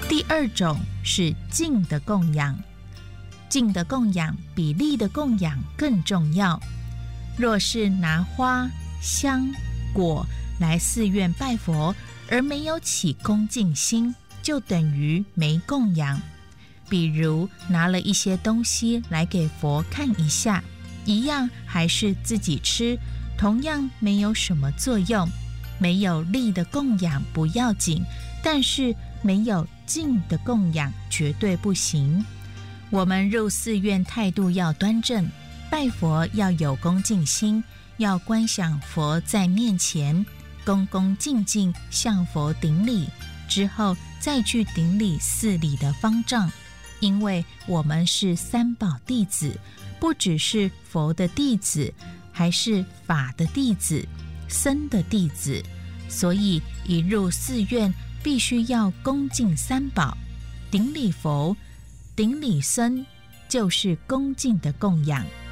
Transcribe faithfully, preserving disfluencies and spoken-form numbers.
第二种是静的供养，静的供养比立的供养更重要。若是拿花、香、果来寺院拜佛，而没有起恭敬心，就等于没供养。比如拿了一些东西来给佛看一下，一样还是自己吃，同样没有什么作用。没有力的供养不要紧，但是没有静的供养绝对不行。我们入寺院态度要端正，拜佛要有恭敬心，要观想佛在面前，恭恭敬敬向佛顶礼，之后再去顶礼寺里的方丈。因为我们是三宝弟子，不只是佛的弟子，还是法的弟子、僧的弟子，所以一入寺院必须要恭敬三宝，顶礼佛、顶礼僧，就是恭敬的供养。